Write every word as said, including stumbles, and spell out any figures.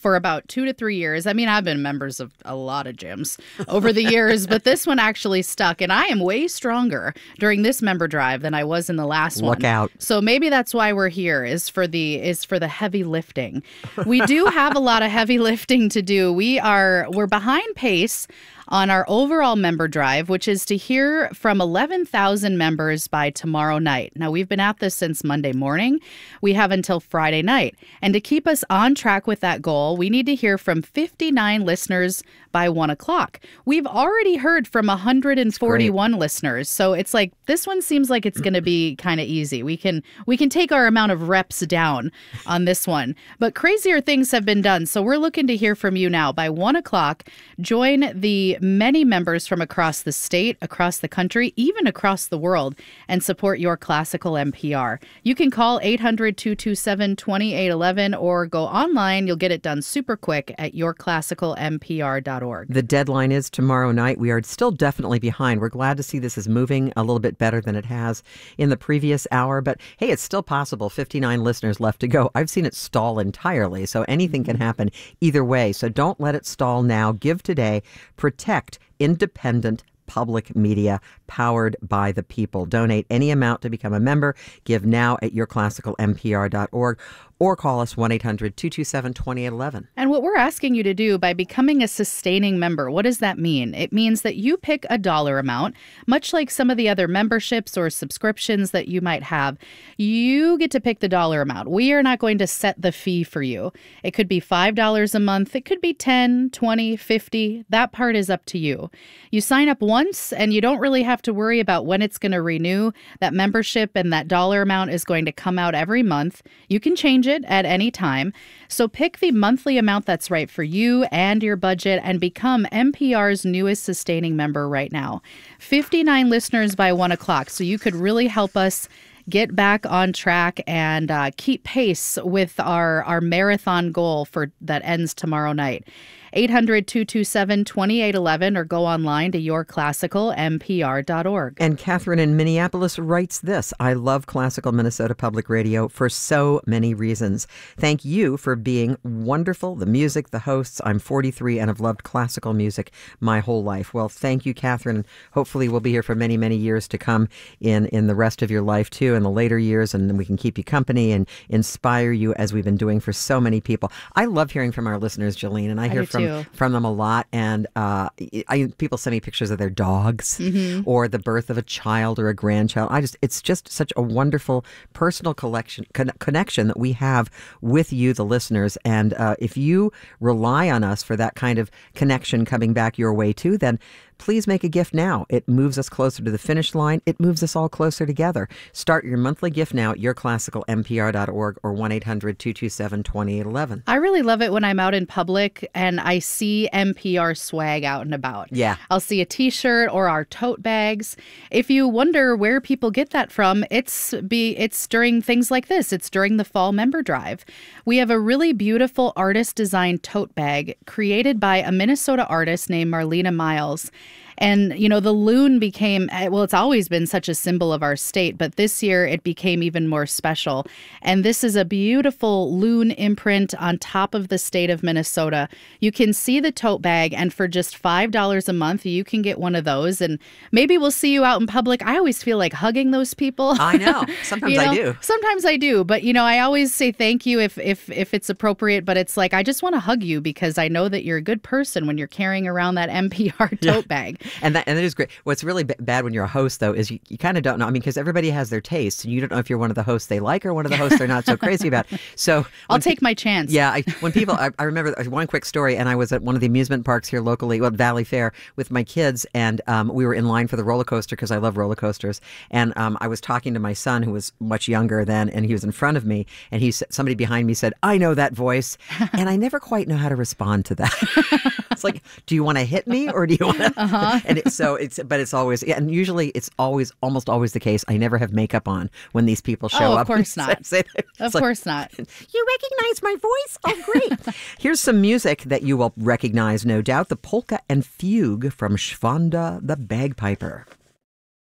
for about two to three years. I mean, I've been members of a lot of gyms over the years, but this one actually stuck. And I am way stronger during this member drive than I was in the last one. Look out. So maybe that's why we're here, is for the is for the heavy lifting. We do have a lot of heavy lifting to do. We are we're behind pace on our overall member drive, which is to hear from eleven thousand members by tomorrow night. Now, we've been at this since Monday morning. We have until Friday night. And to keep us on track with that goal, we need to hear from fifty-nine listeners by one o'clock. We've already heard from one hundred forty-one listeners. So it's like, this one seems like it's going to be kind of easy. We can we can take our amount of reps down on this one. But crazier things have been done. So we're looking to hear from you now. By one o'clock, join the many members from across the state, across the country, even across the world, and support your classical N P R. You can call eight hundred, two two seven, two eight one one or go online. You'll get it done super quick at your classical N P R dot org. The deadline is tomorrow night. We are still definitely behind. We're glad to see this is moving a little bit better than it has in the previous hour. But hey, it's still possible. fifty-nine listeners left to go. I've seen it stall entirely. So anything can happen either way. So don't let it stall now. Give today. Protect independent public media powered by the people. Donate any amount to become a member. Give now at your classical N P R dot org or call us one eight hundred, two two seven, two eight one one. And what we're asking you to do by becoming a sustaining member, what does that mean? It means that you pick a dollar amount, much like some of the other memberships or subscriptions that you might have. You get to pick the dollar amount. We are not going to set the fee for you. It could be five dollars a month. It could be ten, twenty, fifty. That part is up to you. You sign up once and you don't really have to worry about when it's going to renew. That membership and that dollar amount is going to come out every month. You can change it at any time. So pick the monthly amount that's right for you and your budget and become N P R's newest sustaining member right now. fifty-nine listeners by one o'clock. So you could really help us get back on track and uh, keep pace with our, our marathon goal for that ends tomorrow night. eight hundred, two two seven, two eight one one or go online to your classical N P R dot org. And Catherine in Minneapolis writes this: I love Classical Minnesota Public Radio for so many reasons. Thank you for being wonderful, the music, the hosts. I'm forty-three and have loved classical music my whole life. Well, thank you, Catherine. Hopefully we'll be here for many, many years to come in, in the rest of your life, too, in the later years, and we can keep you company and inspire you as we've been doing for so many people. I love hearing from our listeners, Jolene, and I, I hear from From, from them a lot. And uh, I, people send me pictures of their dogs mm-hmm. or the birth of a child or a grandchild. I just, it's just such a wonderful personal collection, con- connection that we have with you, the listeners. And uh, if you rely on us for that kind of connection coming back your way too, then please make a gift now. It moves us closer to the finish line. It moves us all closer together. Start your monthly gift now at your classical N P R dot org or one eight hundred, two two seven, two eight one one. I really love it when I'm out in public and I see N P R swag out and about. Yeah. I'll see a t-shirt or our tote bags. If you wonder where people get that from, it's be it's during things like this. It's during the fall member drive. We have a really beautiful artist-designed tote bag created by a Minnesota artist named Marlena Miles. And, you know, the loon became, well, it's always been such a symbol of our state, but this year it became even more special. And this is a beautiful loon imprint on top of the state of Minnesota. You can see the tote bag, and for just five dollars a month, you can get one of those. And maybe we'll see you out in public. I always feel like hugging those people. I know. Sometimes you know? I do. Sometimes I do. But, you know, I always say thank you if, if, if it's appropriate. But it's like, I just want to hug you because I know that you're a good person when you're carrying around that N P R tote yeah. bag. And that and that is great. What's really b- bad when you're a host, though, is you, you kind of don't know. I mean, because everybody has their tastes, and you don't know if you're one of the hosts they like or one of the hosts they're not so crazy about. So I'll take pe- my chance. Yeah. I, when people, I, I remember one quick story, and I was at one of the amusement parks here locally, well, Valley Fair, with my kids, and um, we were in line for the roller coaster because I love roller coasters. And um, I was talking to my son, who was much younger then, and he was in front of me, and he somebody behind me said, "I know that voice," and I never quite know how to respond to that. It's like, do you want to hit me or do you want to? Uh-huh. And it, so it's, but it's always, yeah, and usually it's always, almost always the case. I never have makeup on when these people show oh, up. Of course not. Say, say, of like, course not. You recognize my voice? Oh, great. Here's some music that you will recognize, no doubt. The polka and fugue from Schwanda the Bagpiper.